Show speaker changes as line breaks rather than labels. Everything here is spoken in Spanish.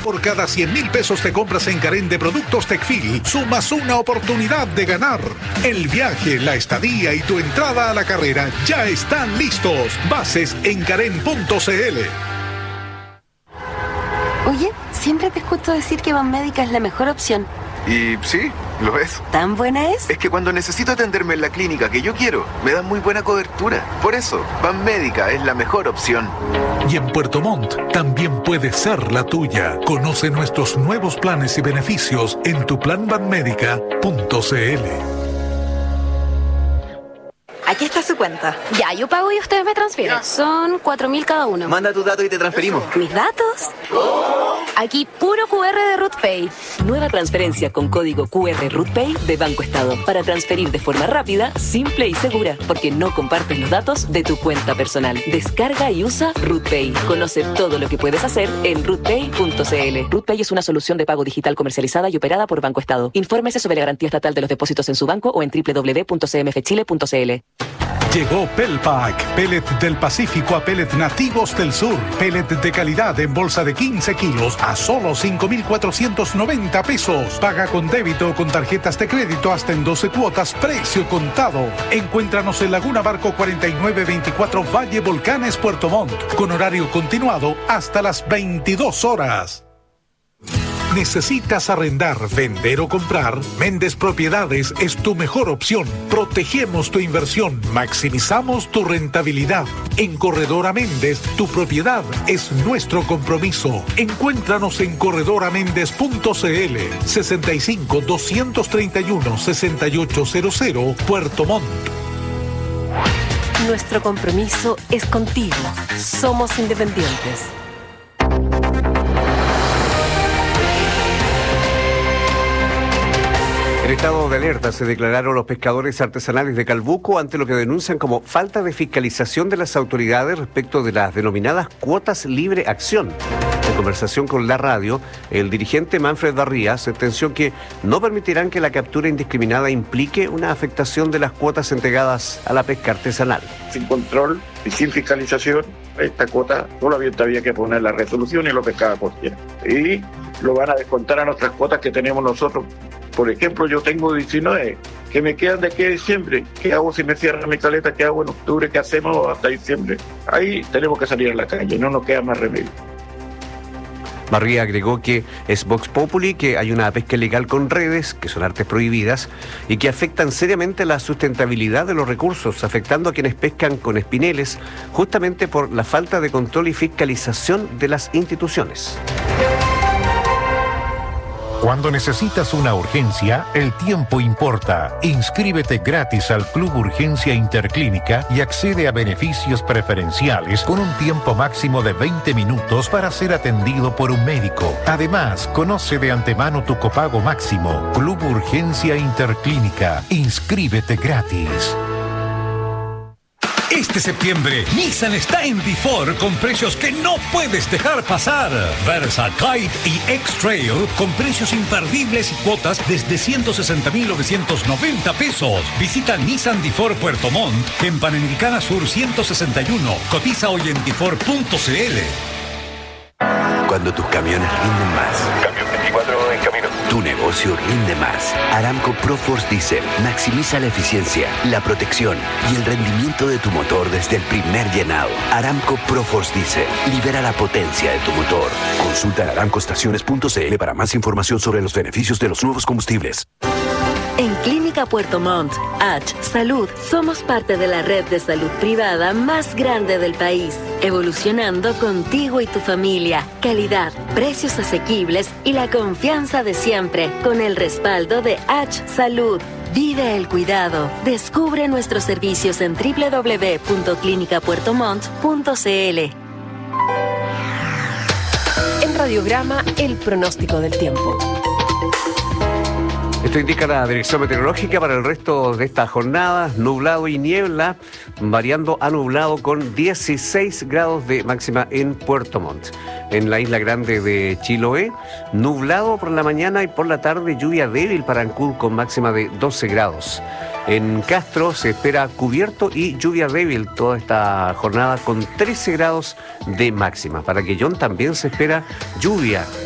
por cada 100.000 pesos de compras en Carén de productos Tecfil, sumas una oportunidad de ganar. El viaje, la estadía y tu entrada a la carrera ya están listos. Bases en Carén.cl.
Oye, siempre te escucho decir que Banmédica es la mejor opción.
Y sí, lo es.
¿Tan buena es?
Es que cuando necesito atenderme en la clínica que yo quiero, me dan muy buena cobertura. Por eso, Banmédica es la mejor opción.
Y en Puerto Montt también puede ser la tuya. Conoce nuestros nuevos planes y beneficios en tuplanbanmedica.cl.
Aquí está su cuenta.
Ya, yo pago y ustedes me transfieren. Son 4.000 cada uno.
Manda tus datos y te transferimos.
¿Mis datos? Aquí puro QR de RootPay.
Nueva transferencia con código QR RootPay de Banco Estado para transferir de forma rápida, simple y segura, porque no compartes los datos de tu cuenta personal. Descarga y usa RootPay. Conoce todo lo que puedes hacer en rootpay.cl. RootPay es una solución de pago digital comercializada y operada por Banco Estado. Infórmese sobre la garantía estatal de los depósitos en su banco o en www.cmfchile.cl.
Llegó Pelpack, pellet del Pacífico a pellet nativos del sur. Pellet de calidad en bolsa de 15 kilos a solo 5.490 pesos. Paga con débito o con tarjetas de crédito hasta en 12 cuotas, precio contado. Encuéntranos en Laguna Barco 4924 Valle Volcanes, Puerto Montt, con horario continuado hasta las 22 horas. ¿Necesitas arrendar, vender o comprar? Méndez Propiedades es tu mejor opción. Protegemos tu inversión, maximizamos tu rentabilidad. En Corredora Méndez, tu propiedad es nuestro compromiso. Encuéntranos en corredoraméndez.cl 65 231 6800 Puerto Montt.
Nuestro compromiso es contigo. Somos independientes.
En estado de alerta se declararon los pescadores artesanales de Calbuco ante lo que denuncian como falta de fiscalización de las autoridades respecto de las denominadas cuotas libre acción. En conversación con la radio, el dirigente Manfred Barría sentenció que no permitirán que la captura indiscriminada implique una afectación de las cuotas entregadas a la pesca artesanal.
Sin control y sin fiscalización, esta cuota solamente había que poner la resolución y lo pescaba cualquiera. Y lo van a descontar a nuestras cuotas que tenemos nosotros. Por ejemplo, yo tengo 19 que me quedan de aquí a diciembre. ¿Qué hago si me cierran mi caleta? ¿Qué hago en octubre? ¿Qué hacemos hasta diciembre? Ahí tenemos que salir a la calle, no nos queda más remedio.
Barría agregó que es Vox Populi, que hay una pesca ilegal con redes, que son artes prohibidas, y que afectan seriamente la sustentabilidad de los recursos, afectando a quienes pescan con espineles, justamente por la falta de control y fiscalización de las instituciones.
Cuando necesitas una urgencia, el tiempo importa. Inscríbete gratis al Club Urgencia Interclínica y accede a beneficios preferenciales con un tiempo máximo de 20 minutos para ser atendido por un médico. Además, conoce de antemano tu copago máximo. Club Urgencia Interclínica. Inscríbete gratis.
Este septiembre, Nissan está en D4 con precios que no puedes dejar pasar. Versa, Kite y X-Trail con precios imperdibles y cuotas desde 160.990 pesos. Visita Nissan D4 Puerto Montt en Panamericana Sur 161. Cotiza hoy en d4.cl.
Cuando tus camiones rinden más.
Camión 24 en camino.
Tu negocio rinde más. Aramco ProForce Diesel maximiza la eficiencia, la protección y el rendimiento de tu motor desde el primer llenado. Aramco ProForce Diesel libera la potencia de tu motor. Consulta en aramcoestaciones.cl para más información sobre los beneficios de los nuevos combustibles.
En Clínica Puerto Montt, H Salud, somos parte de la red de salud privada más grande del país, evolucionando contigo y tu familia. Calidad, precios asequibles y la confianza de siempre, con el respaldo de H Salud. Vive el cuidado. Descubre nuestros servicios en www.clinicapuertomont.cl.
En Radiograma, el pronóstico del tiempo.
Esto indica la dirección meteorológica para el resto de esta jornada: nublado y niebla, variando a nublado con 16 grados de máxima en Puerto Montt. En la isla grande de Chiloé, nublado por la mañana y por la tarde, lluvia débil para Ancud con máxima de 12 grados. En Castro se espera cubierto y lluvia débil toda esta jornada con 13 grados de máxima. Para Quellón también se espera lluvia